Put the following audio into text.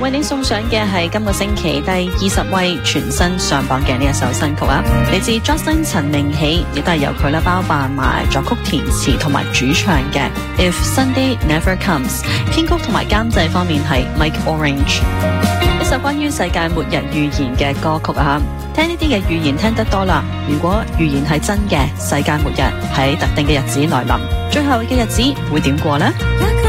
為你送上嘅係今個星期第20位全新上榜嘅呢一首新曲啊，嚟自 Jocelyn 陳明喜，亦都係由佢啦包辦埋作曲填詞同埋主唱嘅 If Sunday Never Comes， 編曲同埋監製方面係 Mike Orange。一首關於世界末日預言嘅歌曲啊，聽呢啲嘅預言聽得多啦，如果預言係真嘅，世界末日喺特定嘅日子來臨，最後嘅日子會點過呢？